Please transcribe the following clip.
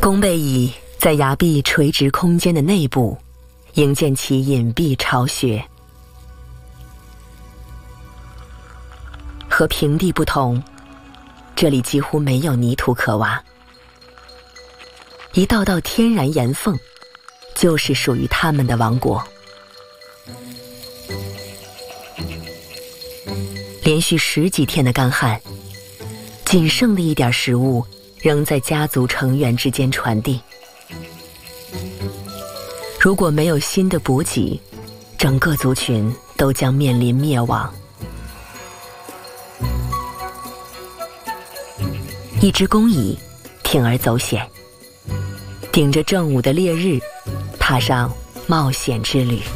弓背蚁在崖壁垂直空间的内部，营建其隐蔽巢穴。和平地不同，这里几乎没有泥土可挖，一道道天然岩缝就是属于他们的王国。连续10几天的干旱，仅剩的一点食物仍在家族成员之间传递。如果没有新的补给，整个族群都将面临灭亡。一只公蚁铤而走险，顶着正午的烈日，踏上冒险之旅。